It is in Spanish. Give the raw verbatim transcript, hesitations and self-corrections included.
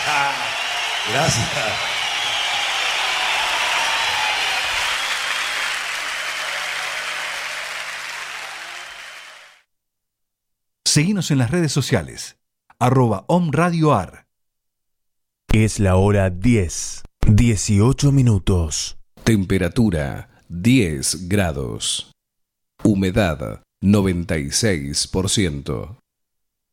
Gracias. Seguinos en las redes sociales, arroba omradioar. Es la hora diez, dieciocho minutos. Temperatura diez grados. Humedad noventa y seis por ciento.